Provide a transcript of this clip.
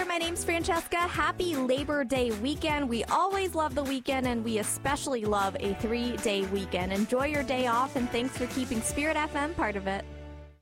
My name's Francesca. Happy Labor Day weekend. We always love the weekend, and we especially love a 3-day weekend. Enjoy your day off, and thanks for keeping Spirit FM part of it.